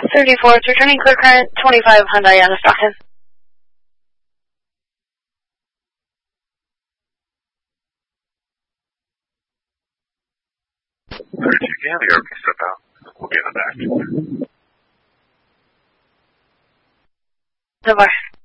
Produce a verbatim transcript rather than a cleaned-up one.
thirty-fourth, returning clear current, twenty-five Hyundai Anna Stockton. thirty-two K, the air can step out. We'll be in the back. So far.